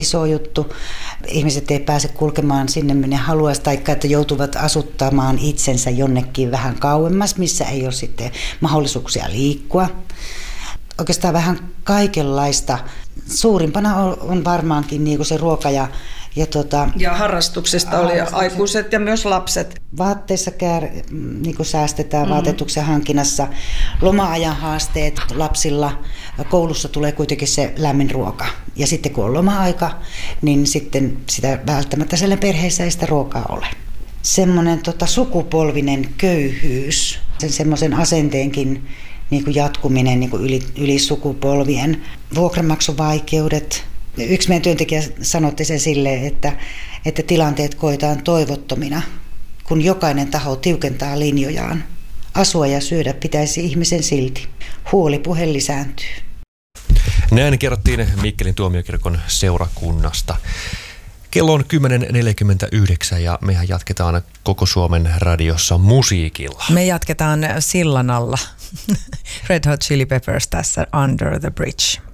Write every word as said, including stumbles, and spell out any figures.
iso juttu. Ihmiset ei pääse kulkemaan sinne, minne haluaisi, tai että joutuvat asuttamaan itsensä jonnekin vähän kauemmas, missä ei ole sitten mahdollisuuksia liikkua. Oikeastaan vähän kaikenlaista. Suurimpana on varmaankin niin kuin se ruoka ja Ja, tota, ja harrastuksesta oli aikuiset ja myös lapset. Vaatteissa käär, niin kuin säästetään mm-hmm. vaatetuksen hankinnassa. Loma-ajan haasteet lapsilla. Koulussa tulee kuitenkin se lämmin ruoka. Ja sitten kun on loma-aika, niin sitten sitä välttämättä siellä perheessä ei sitä ruokaa ole. Semmoinen tota, sukupolvinen köyhyys, sen semmoisen asenteenkin niin kuin jatkuminen niin kuin yli, yli sukupolvien. Vuokranmaksuvaikeudet. Yksi meidän työntekijä sanotti sen silleen, että, että tilanteet koetaan toivottomina, kun jokainen taho tiukentaa linjojaan. Asua ja syödä pitäisi ihmisen silti. Huolipuhe lisääntyy. Näin kerrottiin Mikkelin tuomiokirkon seurakunnasta. Kello on kymmenen neljäkymmentäyhdeksän ja mehän jatketaan koko Suomen radiossa musiikilla. Me jatketaan sillan alla. Red Hot Chili Peppers tässä Under the Bridge.